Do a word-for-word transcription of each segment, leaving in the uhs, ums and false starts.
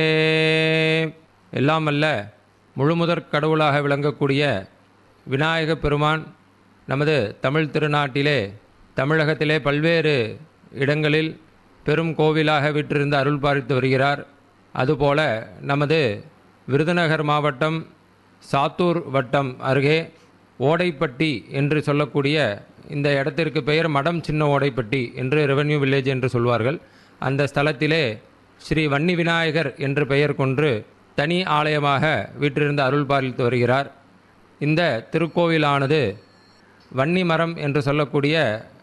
எல்லாம் அல்ல முழுமுதற் கடவுளாக விளங்கக்கூடிய விநாயக பெருமான் நமது தமிழ் திருநாட்டிலே தமிழகத்திலே பல்வேறு இடங்களில் பெரும் கோவிலாக வீற்றிருந்து அருள் பாலித்து வருகிறார். அதுபோல நமது விருதுநகர் மாவட்டம் சாத்தூர் வட்டம் அருகே ஓடைப்பட்டி என்று சொல்லக்கூடிய இந்த இடத்திற்கு பெயர் மடம் சின்ன ஓடைப்பட்டி என்று ரெவென்யூ வில்லேஜ் என்று சொல்வார்கள். அந்த ஸ்தலத்திலே ஸ்ரீ வன்னி விநாயகர் என்று பெயர் கொண்டு தனி ஆலயமாக வீற்றிருந்து அருள் பாலித்து வருகிறார். இந்த திருக்கோவிலானது வன்னி மரம் என்று சொல்லக்கூடிய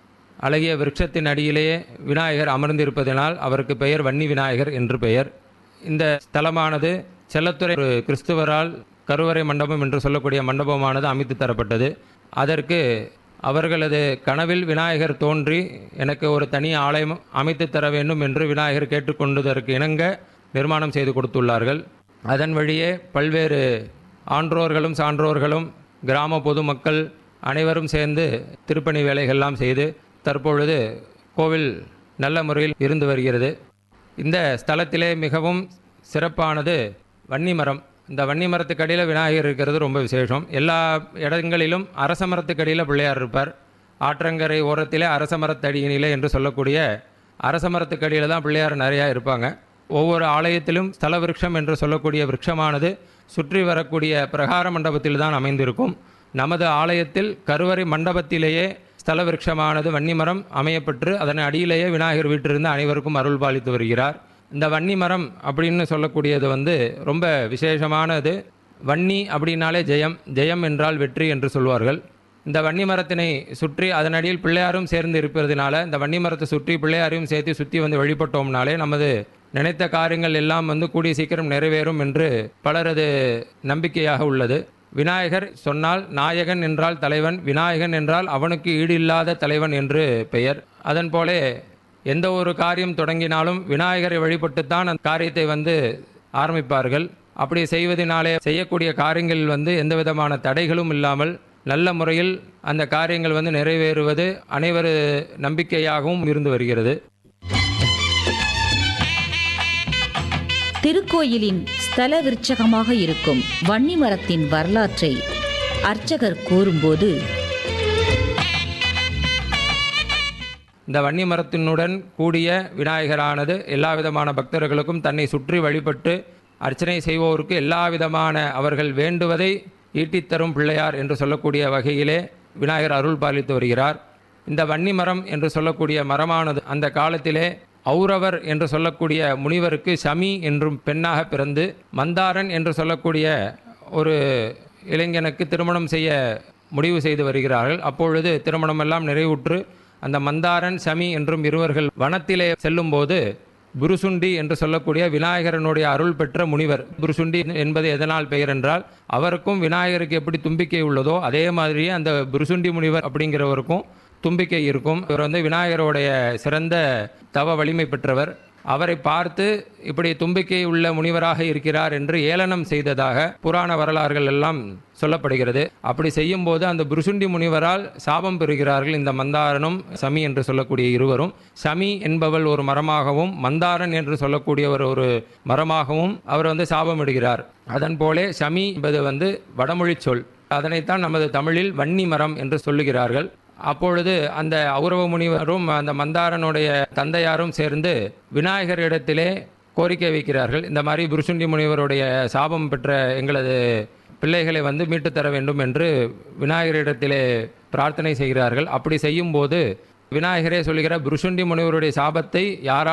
அழகிய விருட்சத்தின் அடியிலேயே விநாயகர் அமர்ந்திருப்பதனால் அவருக்கு பெயர் வன்னி விநாயகர் என்று பெயர். இந்த ஸ்தலமானது செல்லத்துறை ஒரு கிறிஸ்துவரால் கருவறை மண்டபம் என்று சொல்லக்கூடிய மண்டபமானது அமைத்து தரப்பட்டது. அதற்கு அவர்களது கனவில் விநாயகர் தோன்றி எனக்கு ஒரு தனி ஆலயம் அமைத்து தர வேண்டும் என்று விநாயகர் கேட்டுக்கொண்டதற்கு இணங்க நிர்மாணம் செய்து கொடுத்துள்ளார்கள். அதன் வழியே பல்வேறு ஆன்றோர்களும் சான்றோர்களும் கிராம பொதுமக்கள் அனைவரும் சேர்ந்து திருப்பணி வேலைகள்லாம் செய்து தற்பொழுது கோவில் நல்ல முறையில் இருந்து வருகிறது. இந்த ஸ்தலத்திலே மிகவும் சிறப்பானது வன்னி மரம். இந்த வன்னி மரத்துக்கு அடியில் விநாயகர் இருக்கிறது ரொம்ப விசேஷம். எல்லா இடங்களிலும் அரச மரத்துக்கு அடியில் பிள்ளையார் இருப்பார். ஆற்றங்கரை ஓரத்திலே அரச மரத்தடியினிலே என்று சொல்லக்கூடிய அரச மரத்துக்கு அடியில் தான் பிள்ளையார் நிறையா இருப்பாங்க. ஒவ்வொரு ஆலயத்திலும் ஸ்தல விருட்சம் என்று சொல்லக்கூடிய விருட்சமானது சுற்றி வரக்கூடிய பிரகார மண்டபத்தில் தான் அமைந்திருக்கும். நமது ஆலயத்தில் கருவறை மண்டபத்திலேயே ஸ்தல விருட்சமானது வன்னிமரம் அமையப்பட்டு அதன் அடியிலேயே விநாயகர் வீட்டிலிருந்து அனைவருக்கும் அருள் பாலித்து வருகிறார். இந்த வன்னி மரம் அப்படின்னு சொல்லக்கூடியது வந்து ரொம்ப விசேஷமானது. வன்னி அப்படின்னாலே ஜெயம், ஜெயம் என்றால் வெற்றி என்று சொல்வார்கள். இந்த வன்னி மரத்தினை சுற்றி அதன் அடியில் பிள்ளையாரும் சேர்ந்து இருப்பதனால இந்த வன்னி மரத்தை சுற்றி பிள்ளையாரையும் சேர்த்து சுற்றி வந்து வழிபட்டோம்னாலே நமது நினைத்த காரியங்கள் எல்லாம் வந்து கூடிய சீக்கிரம் நிறைவேறும் என்று பலரது நம்பிக்கையாக உள்ளது. விநாயகர் சொன்னால் நாயகன் என்றால் தலைவன், விநாயகன் என்றால் அவனுக்கு ஈடு இல்லாத தலைவன் என்று பெயர். அதன் போல எந்த ஒரு காரியம் தொடங்கினாலும் விநாயகரை வழிபட்டுத்தான் அந்த காரியத்தை வந்து ஆரம்பிப்பார்கள். அப்படி செய்வதனாலே செய்யக்கூடிய காரியங்கள் வந்து எந்த விதமான தடைகளும் இல்லாமல் நல்ல முறையில் அந்த காரியங்கள் வந்து நிறைவேறுவது அனைவரு நம்பிக்கையாகவும் இருந்து வருகிறது. திருக்கோயிலின் ஸ்தல விருட்சகமாக இருக்கும் வன்னி மரத்தின் வரலாற்றை அர்ச்சகர் கூறும்போது, இந்த வன்னி மரத்தினுடன் கூடிய விநாயகரானது எல்லா விதமான பக்தர்களுக்கும் தன்னை சுற்றி வழிபட்டு அர்ச்சனை செய்வோருக்கு எல்லா விதமான அவர்கள் வேண்டுவதை ஈட்டித்தரும் பிள்ளையார் என்று சொல்லக்கூடிய வகையிலே விநாயகர் அருள் பாலித்து வருகிறார். இந்த வன்னி மரம் என்று சொல்லக்கூடிய மரமானது அந்த காலத்திலே ஔரவர் என்று சொல்லக்கூடிய முனிவருக்கு சமி என்றும் பெண்ணாக பிறந்து மந்தாரன் என்று சொல்லக்கூடிய ஒரு இளைஞனுக்கு திருமணம் செய்ய முடிவு செய்து வருகிறார்கள். அப்பொழுது திருமணமெல்லாம் நிறைவுற்று அந்த மந்தாரன் சமி என்றும் இருவர்கள் வனத்திலே செல்லும்போது புருசுண்டி என்று சொல்லக்கூடிய விநாயகரனுடைய அருள் பெற்ற முனிவர். புருசுண்டி என்பது எதனால் பெயர் என்றால் அவருக்கும் விநாயகருக்கு எப்படி தும்பிக்கை உள்ளதோ அதே மாதிரியே அந்த புருசுண்டி முனிவர் அப்படிங்கிறவருக்கும் தும்பிக்கை இருக்கும். இவர் வந்து விநாயகருடைய சிறந்த தவ வலிமை பெற்றவர். அவரை பார்த்து இப்படி தும்பிக்கை உள்ள முனிவராக இருக்கிறார் என்று ஏளனம் செய்ததாக புராண வரலாறுகள் எல்லாம் சொல்லப்படுகிறது. அப்படி செய்யும் போது அந்த புருசுண்டி முனிவரால் சாபம் பெறுகிறார்கள் இந்த மந்தாரனும் சமி என்று சொல்லக்கூடிய இருவரும். சமி என்பவள் ஒரு மரமாகவும் மந்தாரன் என்று சொல்லக்கூடியவர் ஒரு மரமாகவும் அவர் வந்து சாபம் இடுகிறார். அதன் போலே சமி என்பது வந்து வடமொழி சொல். அதனைத்தான் நமது தமிழில் வன்னி மரம் என்று சொல்லுகிறார்கள். அப்பொழுது அந்த ஔரவ முனிவரும் அந்த மந்தாரனுடைய தந்தையாரும் சேர்ந்து விநாயகரிடத்திலே கோரிக்கை வைக்கிறார்கள். இந்த மாதிரி புருசுண்டி முனிவருடைய சாபம் பெற்ற எங்களது பிள்ளைகளை வந்து மீட்டு தர வேண்டும் என்று விநாயகரிடத்திலே பிரார்த்தனை செய்கிறார்கள். அப்படி செய்யும் போது விநாயகரே சொல்லுகிற புருசுண்டி முனிவருடைய சாபத்தை யாரால்